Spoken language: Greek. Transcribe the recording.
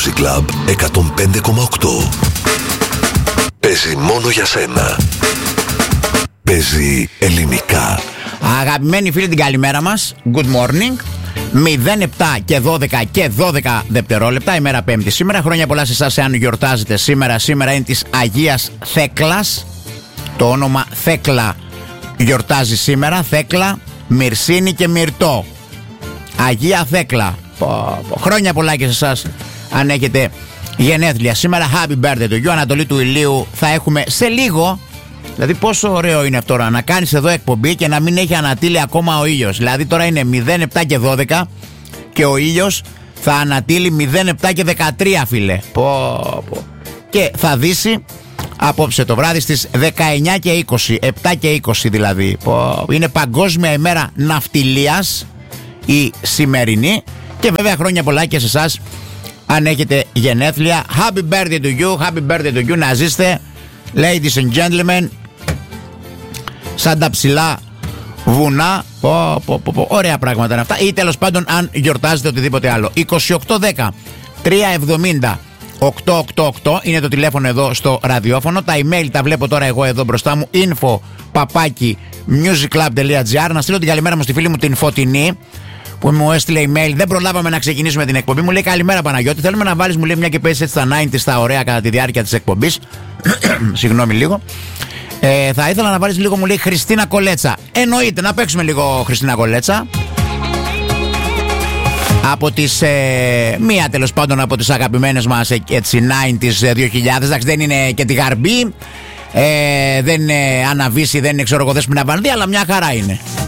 Music Club 105,8. Παίζει μόνο για σένα. Παίζει ελληνικά. Αγαπημένοι φίλοι, την καλημέρα μας. Good morning. 07 και 12 και 12 δευτερόλεπτα, ημέρα Πέμπτη σήμερα. Χρόνια πολλά σε εσάς εάν γιορτάζετε σήμερα. Σήμερα είναι της Αγίας Θέκλας. Το όνομα Θέκλα γιορτάζει σήμερα. Θέκλα, Μυρσίνη και Μυρτό. Αγία Θέκλα. Χρόνια πολλά και σε εσάς αν έχετε γενέθλια σήμερα. Happy birthday to you. Ανατολή του ηλίου θα έχουμε σε λίγο. Δηλαδή πόσο ωραίο είναι αυτό να κάνεις εδώ εκπομπή και να μην έχει ανατείλει ακόμα ο ήλιος. Δηλαδή τώρα είναι 07 και 12 και ο ήλιος θα ανατείλει 07 και 13, φίλε. Και θα δύσει απόψε το βράδυ στις 19 και 20, 7 και 20 δηλαδή. Είναι Παγκόσμια ημέρα ναυτιλίας η σημερινή. Και βέβαια χρόνια πολλά και σε εσάς αν έχετε γενέθλια. Happy birthday to you, happy birthday to you. Να ζήστε, ladies and gentlemen, σαν τα ψηλά βουνά. Ωραία πράγματα είναι αυτά. Ή τέλος πάντων αν γιορτάζετε οτιδήποτε άλλο. 2810 370 888 είναι το τηλέφωνο εδώ στο ραδιόφωνο. Τα email τα βλέπω τώρα εγώ εδώ μπροστά μου. info@musiclub.gr. Να στείλω την καλημέρα μου στη φίλη μου την Φωτεινή που μου έστειλε email. Δεν προλάβαμε να ξεκινήσουμε την εκπομπή. Μου λέει καλημέρα Παναγιώτη. Θέλουμε να βάλεις, μου λέει, μια και πέσει έτσι στα 90's, στα ωραία κατά τη διάρκεια της εκπομπής. Συγγνώμη λίγο. Θα ήθελα να βάλεις λίγο, μου λέει, Χριστίνα Κολέτσα. Εννοείται, να παίξουμε λίγο Χριστίνα Κολέτσα. Από τις μία τέλος πάντων από τις αγαπημένες μας έτσι 90's 2000. Εντάξει, δεν είναι και τη Γαρμπή, δεν είναι Αναβίση, δεν είναι ξέρω εγώ Δέσποινα Βανδύ, αλλά μια χαρά είναι.